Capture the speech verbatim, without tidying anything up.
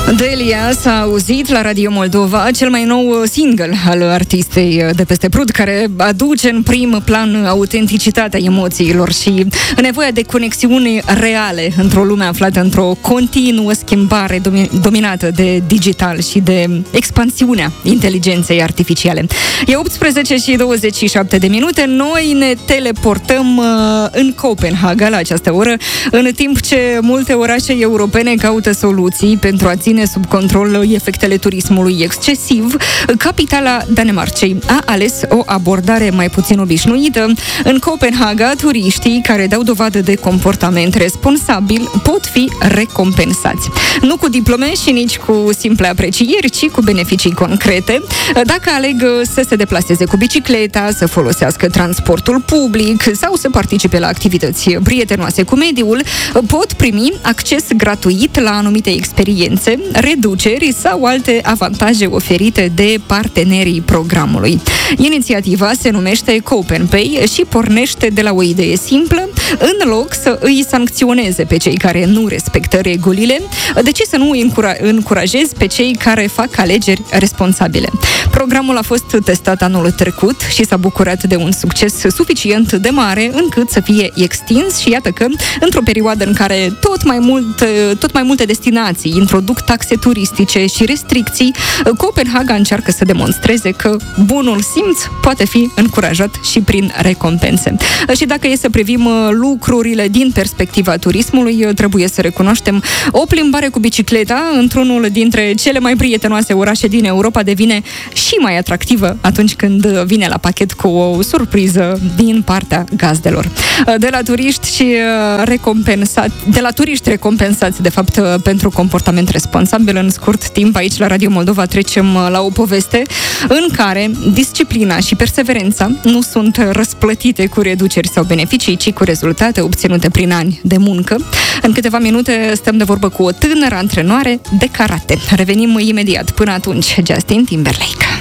Delia s-a auzit la Radio Moldova, cel mai nou single al artistei de peste Prut, care aduce în prim plan autenticitatea emoțiilor și nevoia de conexiuni reale într-o lume aflată într-o continuă schimbare dominată de digital și de expansiunea inteligenței artificiale. E optsprezece și douăzeci și șapte de minute, noi ne teleportăm în Copenhaga la această oră, în timp ce multe orașe europene caută soluții pentru a ține sub control efectele turismului excesiv. Capitala Danemarcei a ales o abordare mai puțin obișnuită. În Copenhaga, turiștii care dau dovadă de comportament responsabil pot fi recompensați. Nu cu diplome și nici cu simple aprecieri, ci cu beneficii concrete. Dacă aleg să se deplaseze cu bicicleta, să folosească transportul public sau să participe la activități prietenoase cu mediul, pot primi acces gratuit la anumite experiențe, reduceri sau alte avantaje oferite de partenerii programului. Inițiativa se numește CopenPay și pornește de la o idee simplă: în loc să îi sancționeze pe cei care nu respectă regulile, de ce să nu îi încura- încurajezi pe cei care fac alegeri responsabile? Programul a fost testat anul trecut și s-a bucurat de un succes suficient de mare încât să fie extins și iată că, într-o perioadă în care tot mai, mult, tot mai multe destinații introduc taxe turistice și restricții, Copenhaga încearcă să demonstreze că bunul simț poate fi încurajat și prin recompense. Și dacă e să privim lucrurile din perspectiva turismului, trebuie să recunoaștem: o plimbare cu bicicleta într-unul dintre cele mai prietenoase orașe din Europa devine și mai atractivă atunci când vine la pachet cu o surpriză din partea gazdelor. De la turiști și recompensați, de la turiști recompensați, de fapt, pentru comportament responsabil, în scurt timp aici la Radio Moldova trecem la o poveste în care disciplina și perseverența nu sunt răsplătite cu reduceri sau beneficii, ci cu rezultate obținute prin ani de muncă. În câteva minute stăm de vorbă cu o tânără antrenoare de karate. Revenim imediat. Până atunci, Justin Timberlake.